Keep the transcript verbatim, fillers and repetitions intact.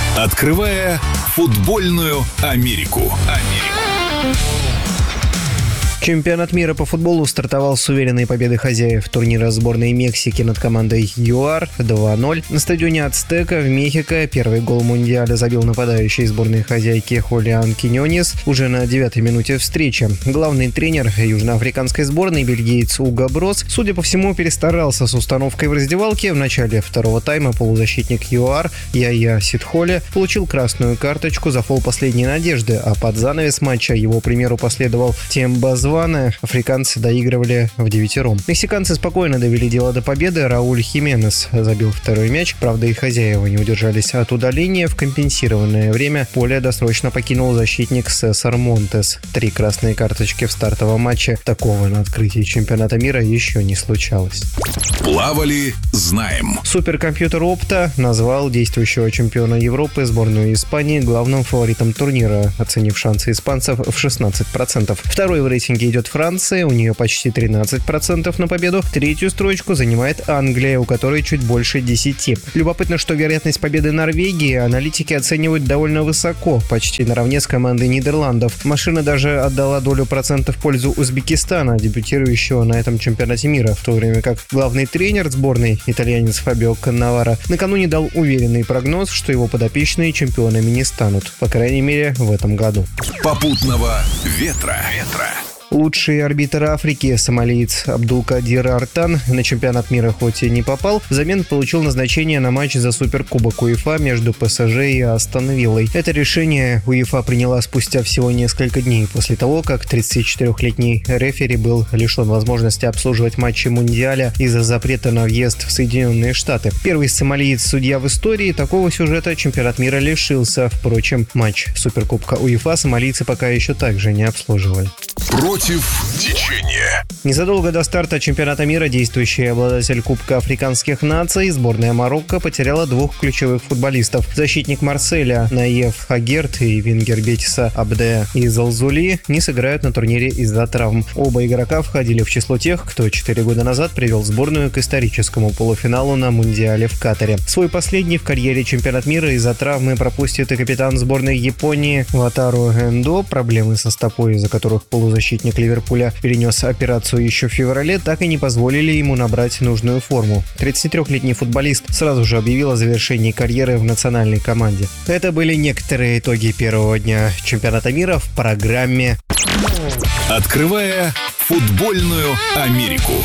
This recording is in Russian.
Открывая футбольную Америку. Америку. Чемпионат мира по футболу стартовал с уверенной победы хозяев турнира сборной Мексики над командой ЮАР два ноль. На стадионе Ацтека в Мехико первый гол Мундиаля забил нападающий сборной хозяйки Хулиан Киньонес уже на девятой минуте встречи. Главный тренер южноафриканской сборной, бельгиец Уго Брос, судя по всему, перестарался с установкой в раздевалке. В начале второго тайма полузащитник ЮАР Яя Ситхоле получил красную карточку за фол последней надежды, а под занавес матча его примеру последовал Темба Зване. Африканцы доигрывали в девятером. Мексиканцы спокойно довели дело до победы. Рауль Хименес забил второй мяч. Правда, и хозяева не удержались от удаления. В компенсированное время поле досрочно покинул защитник Сесар Монтес. Три красные карточки в стартовом матче. Такого на открытии чемпионата мира еще не случалось. Плавали, знаем. Суперкомпьютер Opta назвал действующего чемпиона Европы, сборную Испании, главным фаворитом турнира, оценив шансы испанцев в шестнадцать процентов. Второй в рейтинге идет Франция, у нее почти тринадцать процентов на победу. Третью строчку занимает Англия, у которой чуть больше десяти. Любопытно, что вероятность победы Норвегии аналитики оценивают довольно высоко, почти наравне с командой Нидерландов. Машина даже отдала долю процентов в пользу Узбекистана, дебютирующего на этом чемпионате мира, в то время как главный тренер сборной, итальянец Фабио Каннаваро, накануне дал уверенный прогноз, что его подопечные чемпионами не станут, по крайней мере, в этом году. Попутного ветра. ветра. Лучший арбитр Африки, сомалиец Абдулкадир Артан, на чемпионат мира хоть и не попал, взамен получил назначение на матч за суперкубок УЕФА между ПСЖ и Астон Виллой. Это решение УЕФА приняла спустя всего несколько дней после того, как тридцатичетырёхлетний рефери был лишен возможности обслуживать матчи Мундиаля из-за запрета на въезд в Соединенные Штаты. Первый сомалиец-судья в истории такого сюжета чемпионат мира лишился. Впрочем, матч суперкубка УЕФА сомалийцы пока еще также не обслуживали. Против течения. Незадолго до старта чемпионата мира действующий обладатель Кубка африканских наций, сборная Марокко, потеряла двух ключевых футболистов. Защитник Марселя Наев Хагерт и вингер Бетиса Абде Изалзули не сыграют на турнире из-за травм. Оба игрока входили в число тех, кто четыре года назад привел сборную к историческому полуфиналу на Мундиале в Катаре. Свой последний в карьере чемпионат мира из-за травмы пропустит и капитан сборной Японии Ватару Эндо. Проблемы со стопой, из-за которых полузащитник Ливерпуля перенес операцию еще в феврале, так и не позволили ему набрать нужную форму. тридцатитрёхлетний футболист сразу же объявил о завершении карьеры в национальной команде. Это были некоторые итоги первого дня чемпионата мира в программе «Открывая футбольную Америку».